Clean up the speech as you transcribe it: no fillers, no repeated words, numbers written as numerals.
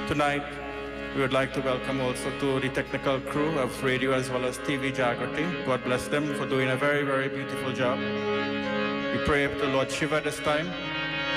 Tonight, we would like to welcome also to the technical crew of radio as well as TV Jagrati. God bless them for doing a very, very beautiful job. We pray to Lord Shiva this time